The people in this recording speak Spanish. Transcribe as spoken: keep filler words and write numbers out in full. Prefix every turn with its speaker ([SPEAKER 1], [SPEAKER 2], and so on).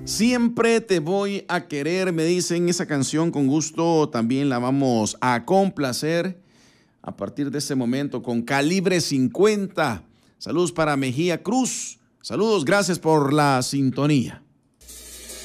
[SPEAKER 1] Siempre te voy a querer, me dicen. Esa canción con gusto también la vamos a complacer a partir de este momento con Calibre cincuenta. Saludos para Mejía Cruz. Saludos, gracias por la sintonía.